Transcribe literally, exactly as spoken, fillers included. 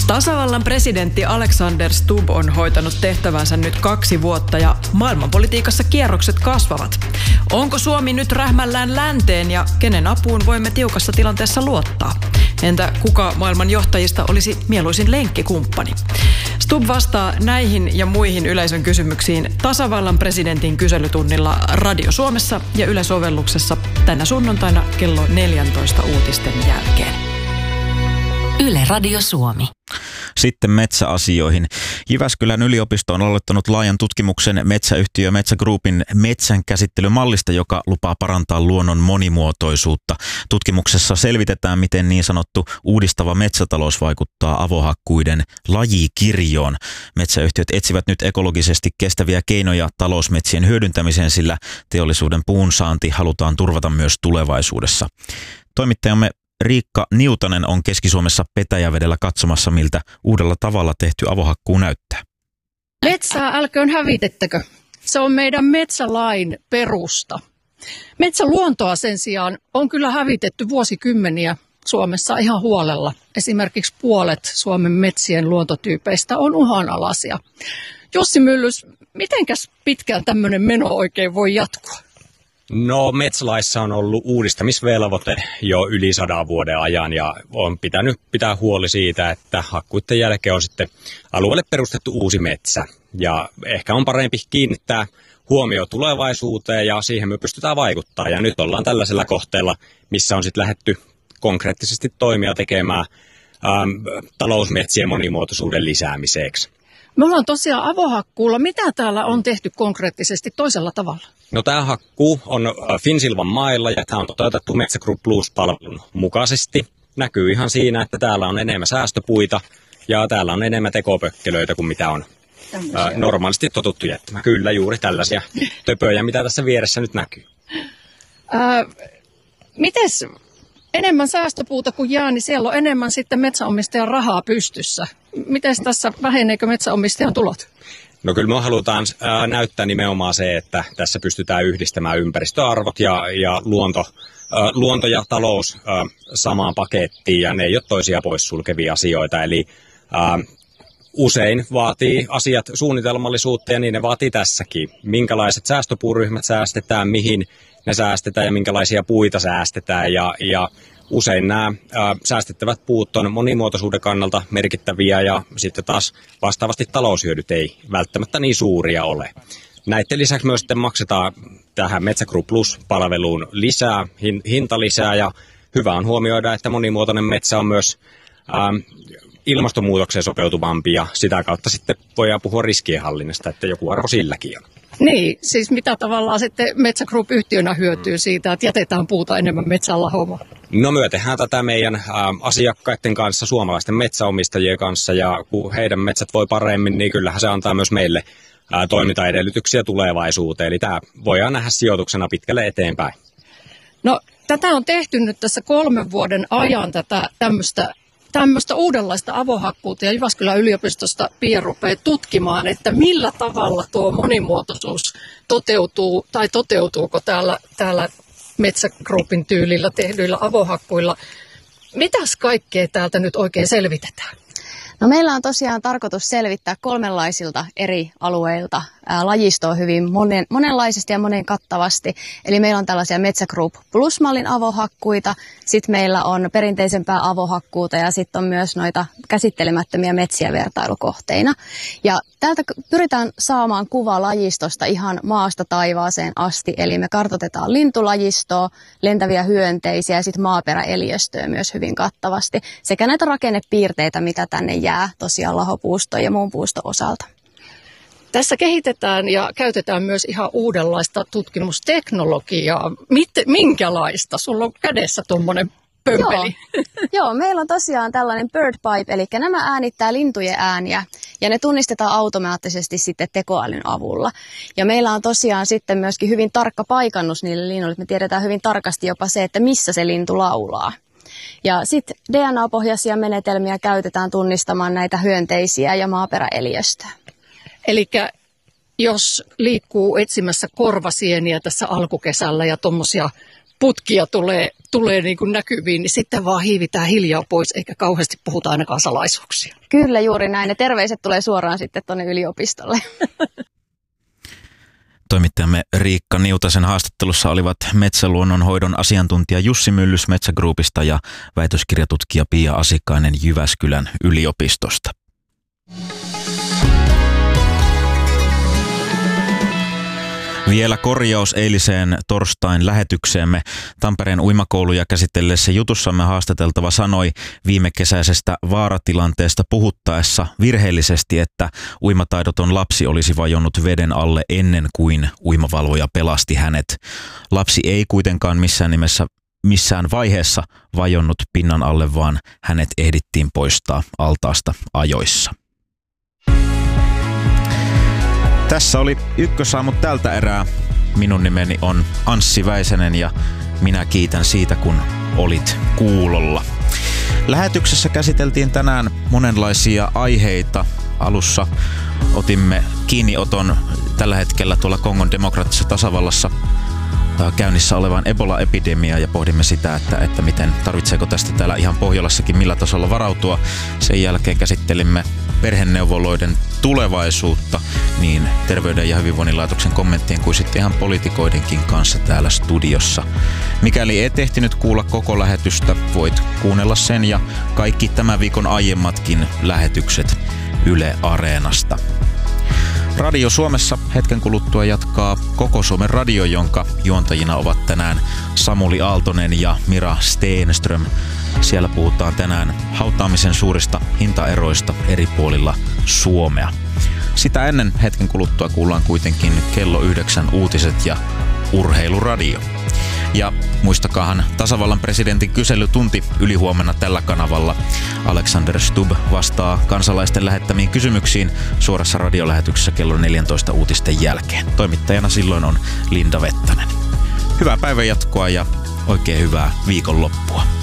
Tasavallan presidentti Alexander Stubb on hoitanut tehtävänsä nyt kaksi vuotta ja maailmanpolitiikassa kierrokset kasvavat. Onko Suomi nyt rähmällään länteen ja kenen apuun voimme tiukassa tilanteessa luottaa? Entä kuka maailman johtajista olisi mieluisin lenkkikumppani? Stubb vastaa näihin ja muihin yleisön kysymyksiin tasavallan presidentin kyselytunnilla Radio Suomessa ja Yle-sovelluksessa tänä sunnuntaina kello neljätoista uutisten jälkeen. Yle Radio Suomi. Sitten metsäasioihin. Jyväskylän yliopisto on aloittanut laajan tutkimuksen metsäyhtiö Metsä Groupin metsänkäsittelymallista, joka lupaa parantaa luonnon monimuotoisuutta. Tutkimuksessa selvitetään, miten niin sanottu uudistava metsätalous vaikuttaa avohakkuiden lajikirjoon. Metsäyhtiöt etsivät nyt ekologisesti kestäviä keinoja talousmetsien hyödyntämiseen, sillä teollisuuden puunsaanti halutaan turvata myös tulevaisuudessa. Toimittajamme Riikka Niutanen on Keski-Suomessa Petäjävedellä katsomassa, miltä uudella tavalla tehty avohakkuu näyttää. Metsää älköön hävitettäkö. Se on meidän metsälain perusta. Metsäluontoa sen sijaan on kyllä hävitetty vuosikymmeniä Suomessa ihan huolella. Esimerkiksi puolet Suomen metsien luontotyypeistä on uhanalaisia. Jussi Myllys, mitenkäs pitkään tämmöinen meno oikein voi jatkua? No, metsälaissa on ollut uudistamisvelvoite jo yli sadan vuoden ajan ja on pitänyt pitää huoli siitä, että hakkuiden jälkeen on sitten alueelle perustettu uusi metsä. Ja ehkä on parempi kiinnittää huomio tulevaisuuteen ja siihen me pystytään vaikuttamaan. Ja nyt ollaan tällaisella kohteella, missä on sitten lähdetty konkreettisesti toimia tekemään äm, talousmetsien monimuotoisuuden lisäämiseksi. Me ollaan tosiaan avohakkuulla. Mitä täällä on tehty konkreettisesti toisella tavalla? No, tämä hakkuu on Finsilvan mailla ja tämä on toteutettu Metsä Group Plus-palvelun mukaisesti. Näkyy ihan siinä, että täällä on enemmän säästöpuita ja täällä on enemmän tekopökkelöitä kuin mitä on ää, normaalisti totuttu jättämään. Kyllä, juuri tällaisia töpöjä, mitä tässä vieressä nyt näkyy. Ää, mites enemmän säästöpuuta kuin jää, niin siellä on enemmän sitten metsänomistajan rahaa pystyssä. Mites tässä, väheneekö metsänomistajan tulot? No kyllä me halutaan ää, näyttää nimenomaan se, että tässä pystytään yhdistämään ympäristöarvot ja, ja luonto, ää, luonto ja talous ää, samaan pakettiin ja ne ei ole toisia poissulkevia asioita. Eli ää, usein vaatii asiat suunnitelmallisuutta ja niin ne vaatii tässäkin. Minkälaiset säästöpuuryhmät säästetään, mihin ne säästetään ja minkälaisia puita säästetään ja, ja usein nämä ää, säästettävät puut on monimuotoisuuden kannalta merkittäviä ja sitten taas vastaavasti taloushyödyt ei välttämättä niin suuria ole. Näiden lisäksi myös sitten maksetaan tähän Metsä Group Plus-palveluun lisää, hin, hinta lisää ja hyvä on huomioida, että monimuotoinen metsä on myös ää, ilmastonmuutokseen sopeutuvampi ja sitä kautta sitten voidaan puhua riskienhallinnasta, että joku arvo silläkin on. Niin, siis mitä tavallaan sitten Metsä Group -yhtiönä hyötyy siitä, että jätetään puuta enemmän metsällä homma? No, me tehdään tätä meidän ä, asiakkaiden kanssa, suomalaisten metsäomistajien kanssa ja kun heidän metsät voi paremmin, niin kyllähän se antaa myös meille ä, toimintaedellytyksiä tulevaisuuteen. Eli tämä voidaan nähdä sijoituksena pitkälle eteenpäin. No, tätä on tehty nyt tässä kolmen vuoden ajan tätä tämmöistä tämmöistä uudenlaista avohakkuuta ja Jyväskylän yliopistosta Pia rupeaa tutkimaan, että millä tavalla tuo monimuotoisuus toteutuu tai toteutuuko täällä, täällä Metsä Groupin tyylillä tehdyillä avohakkuilla. Mitäs kaikkea täältä nyt oikein selvitetään? No, meillä on tosiaan tarkoitus selvittää kolmenlaisilta eri alueilta ää, lajistoa hyvin monen, monenlaisesti ja monen kattavasti. Eli meillä on tällaisia Metsä Group Plus-mallin avohakkuita, sitten meillä on perinteisempää avohakkuuta ja sitten on myös noita käsittelemättömiä metsiä vertailukohteina. Ja täältä pyritään saamaan kuva lajistosta ihan maasta taivaaseen asti, eli me kartoitetaan lintulajistoa, lentäviä hyönteisiä ja sitten maaperäeliöstöä myös hyvin kattavasti, sekä näitä rakennepiirteitä, mitä tänne jää tosiaan lahopuuston ja muun puuston osalta. Tässä kehitetään ja käytetään myös ihan uudenlaista tutkimusteknologiaa. Mit, minkälaista? Sulla on kädessä tuommoinen pömpeli. Joo. Joo, meillä on tosiaan tällainen bird pipe, eli nämä äänittää lintujen ääniä ja ne tunnistetaan automaattisesti sitten tekoälyn avulla. Ja meillä on tosiaan sitten myöskin hyvin tarkka paikannus niille linnuille. Me tiedetään hyvin tarkasti jopa se, että missä se lintu laulaa. Ja sitten D N A-pohjaisia menetelmiä käytetään tunnistamaan näitä hyönteisiä ja maaperäeliöstöä. Eli jos liikkuu etsimässä korvasieniä tässä alkukesällä ja tuommoisia putkia tulee tulee niin kuin näkyviin, niin sitten vaan hiivitään hiljaa pois, eikä kauheasti puhuta ainakaan salaisuuksia. Kyllä juuri näin. Ne terveiset tulee suoraan sitten tuonne yliopistolle. Toimittajamme Riikka Niutasen haastattelussa olivat metsäluonnonhoidon asiantuntija Jussi Myllys Metsä Groupista ja väitöskirjatutkija Pia Asikainen Jyväskylän yliopistosta. Vielä korjaus eiliseen torstain lähetykseemme. Tampereen uimakouluja käsitelleessä jutussamme haastateltava sanoi viime kesäisestä vaaratilanteesta puhuttaessa virheellisesti, että uimataidoton lapsi olisi vajonnut veden alle ennen kuin uimavalvoja pelasti hänet. Lapsi ei kuitenkaan missään nimessä missään vaiheessa vajonnut pinnan alle, vaan hänet ehdittiin poistaa altaasta ajoissa. Tässä oli Ykkösaamut tältä erää. Minun nimeni on Anssi Väisänen ja minä kiitän siitä, kun olit kuulolla. Lähetyksessä käsiteltiin tänään monenlaisia aiheita. Alussa otimme kiinnioton tällä hetkellä tuolla Kongon demokraattisessa tasavallassa käynnissä olevan Ebola-epidemiaa ja pohdimme sitä, että, että miten tarvitseeko tästä täällä ihan Pohjolassakin millä tasolla varautua. Sen jälkeen käsittelimme perheneuvoloiden tulevaisuutta niin Terveyden ja hyvinvoinnin laitoksen kommenttien kuin sitten ihan poliitikoidenkin kanssa täällä studiossa. Mikäli et ehtinyt kuulla koko lähetystä, voit kuunnella sen ja kaikki tämän viikon aiemmatkin lähetykset Yle Areenasta. Radio Suomessa hetken kuluttua jatkaa Koko Suomen radio, jonka juontajina ovat tänään Samuli Aaltonen ja Mira Steenström. Siellä puhutaan tänään hautaamisen suurista hintaeroista eri puolilla Suomea. Sitä ennen hetken kuluttua kuullaan kuitenkin kello yhdeksän uutiset ja urheiluradio. Ja muistakaahan tasavallan presidentin kyselytunti ylihuomenna tällä kanavalla. Alexander Stubb vastaa kansalaisten lähettämiin kysymyksiin suorassa radiolähetyksessä kello neljätoista uutisten jälkeen. Toimittajana silloin on Linda Vettanen. Hyvää päivänjatkoa ja oikein hyvää viikonloppua.